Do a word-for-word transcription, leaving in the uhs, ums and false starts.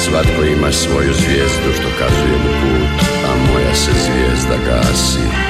Svatko ima svoju zvijezdu što kazuje mu put, a moja se zvijezda gasi.